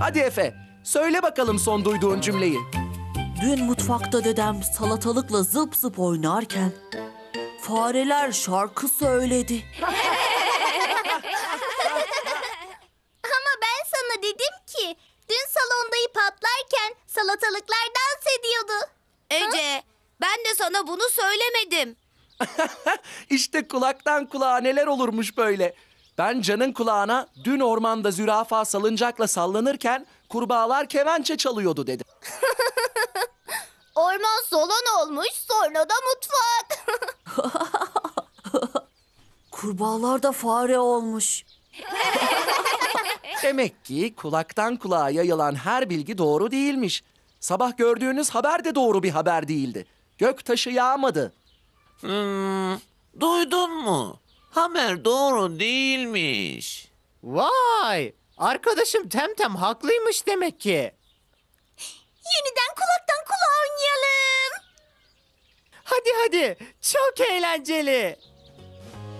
Hadi Efe, söyle bakalım son duyduğun cümleyi. Dün mutfakta dedem salatalıkla zıp zıp oynarken fareler şarkı söyledi. Ama ben sana dedim ki dün salonda ip atlarken salatalıklar dans ediyordu. Ece, ben de sana bunu söylemedim. İşte kulaktan kulağa neler olurmuş böyle. Ben Can'ın kulağına dün ormanda zürafa salıncakla sallanırken kurbağalar kemençe çalıyordu dedim. Orman salon olmuş, sonra da mutfak. Kurbağalar da fare olmuş. Demek ki kulaktan kulağa yayılan her bilgi doğru değilmiş. Sabah gördüğünüz haber de doğru bir haber değildi. Gök taşı yağmadı. Duydun mu? Haber doğru değilmiş. Vay! Arkadaşım Temtem haklıymış demek ki. Yeniden kulaktan kulağa oynayalım. Hadi hadi, çok eğlenceli.